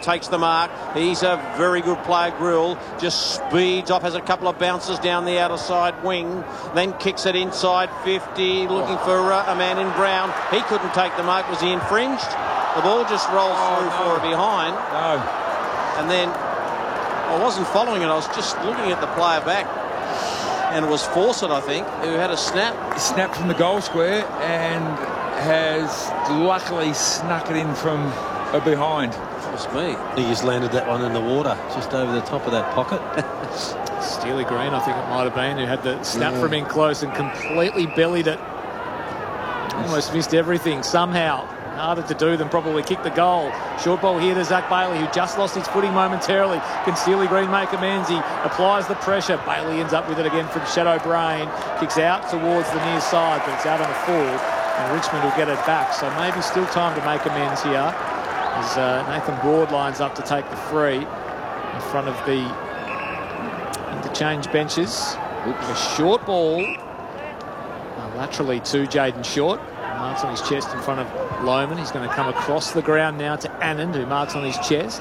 takes the mark. He's a very good player, Grill. Just speeds off, has a couple of bounces down the outer side wing, then kicks it inside 50, looking for a man in brown. He couldn't take the mark. Was he infringed? The ball just rolls through for a behind. No. And then I wasn't following it. I was just looking at the player back. And it was Fawcett, I think, who had a snap. Snapped from the goal square and has luckily snuck it in from a behind. It's me. He just landed that one in the water, just over the top of that pocket. Steely Green, I think it might have been, who had the snap from in close and completely bellied it. Almost missed everything somehow. Harder to do than probably kick the goal. Short ball here to Zach Bailey, who just lost his footing momentarily. Can Steely Green make amends? He applies the pressure. Bailey ends up with it again from Shadow Brain. Kicks out towards the near side, but it's out on the full. And Richmond will get it back. So maybe still time to make amends here, as Nathan Broad lines up to take the free in front of the interchange benches. A short ball laterally to Jaden Short. Marks on his chest in front of Lohman. He's going to come across the ground now to Anand, who marks on his chest.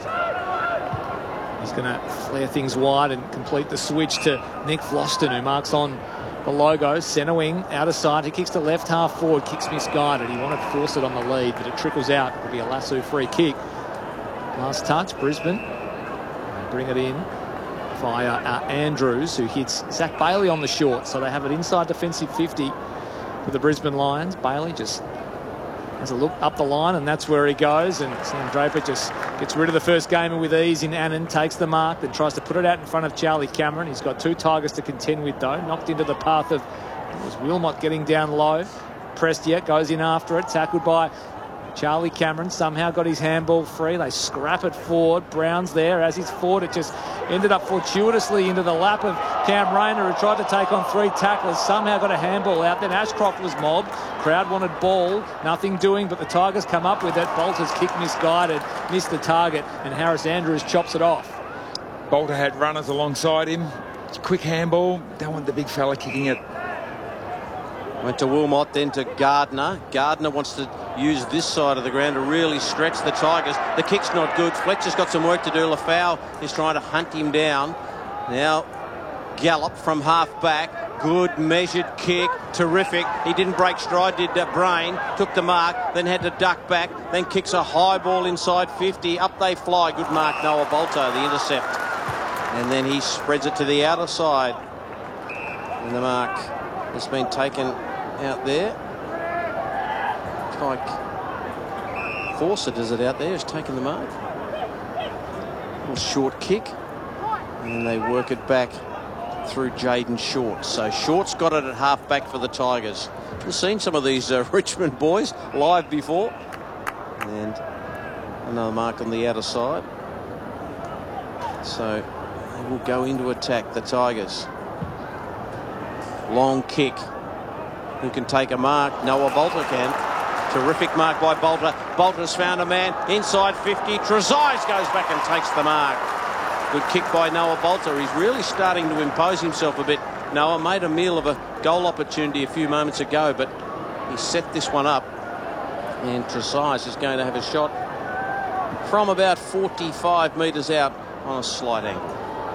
He's going to flare things wide and complete the switch to Nick Floston, who marks on the logo. Centre wing, outer side. He kicks to left half forward. Kicks misguided. He wanted to force it on the lead, but it trickles out. It'll be a Lasso free kick. Last touch, Brisbane. Bring it in via Andrews, who hits Zach Bailey on the short. So they have it inside defensive 50 for the Brisbane Lions. Bailey just has a look up the line, and that's where he goes. And Sam Draper just gets rid of the first gamer with ease in Anand, takes the mark, then tries to put it out in front of Charlie Cameron. He's got two Tigers to contend with, though. Knocked into the path of, it was Wilmot getting down low. Prestia goes in after it, tackled by Charlie Cameron. Somehow got his handball free. They scrap it forward. Brown's there. As he's forward, it just ended up fortuitously into the lap of Cam Rayner, who tried to take on three tacklers. Somehow got a handball out. Then Ashcroft was mobbed. Crowd wanted ball. Nothing doing, but the Tigers come up with it. Bolter's kick misguided. Missed the target, and Harris Andrews chops it off. Bolter had runners alongside him. Quick handball. Don't want the big fella kicking it. Went to Wilmot, then to Gardner. Gardner wants to use this side of the ground to really stretch the Tigers. The kick's not good. Fletcher's got some work to do. Lafau is trying to hunt him down. Now Gallop from half back. Good measured kick. Terrific. He didn't break stride, did Brain. Took the mark, then had to duck back. Then kicks a high ball inside 50. Up they fly. Good mark, Noah Bolter, the intercept. And then he spreads it to the outer side. And the mark has been taken out there. It's like Fawcett does it out there. He's taken the mark. Little short kick. And they work it back through Jaden Short. So Short's got it at half back for the Tigers. We've seen some of these Richmond boys live before. And another mark on the outer side. So they will go into attack, the Tigers. Long kick. Who can take a mark? Noah Bolter can. Terrific mark by Bolter. Bolter's found a man inside 50. Trezise goes back and takes the mark. Good kick by Noah Bolter. He's really starting to impose himself a bit. Noah made a meal of a goal opportunity a few moments ago, but he set this one up. And Trezise is going to have a shot from about 45 metres out on a slight angle.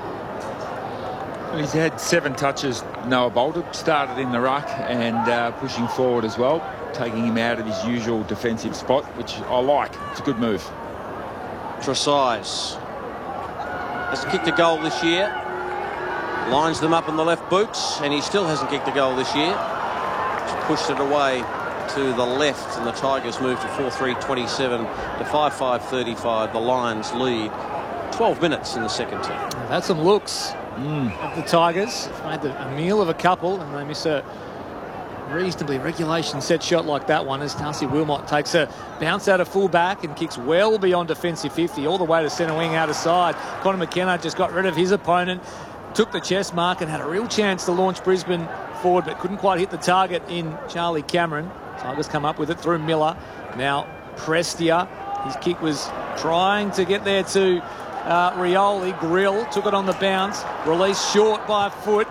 He's had 7 touches, Noah Bolter. Started in the ruck and pushing forward as well, taking him out of his usual defensive spot, which I like. It's a good move. Trezise has kicked a goal this year. Lines them up on the left boots, and he still hasn't kicked a goal this year. Just pushed it away to the left, and the Tigers move to 4-3-27 to 5-5-35. The Lions lead 12 minutes in the second term. That's some looks of the Tigers. Made a meal of a couple, and they miss a reasonably regulation set shot like that one as Darcy Wilmot takes a bounce out of full back and kicks well beyond defensive 50 all the way to centre wing out of side. Connor McKenna just got rid of his opponent, took the chest mark and had a real chance to launch Brisbane forward, but couldn't quite hit the target in Charlie Cameron. Tigers come up with it through Miller. Now Prestia, his kick was trying to get there to Rioli. Grill took it on the bounce, released short by a foot.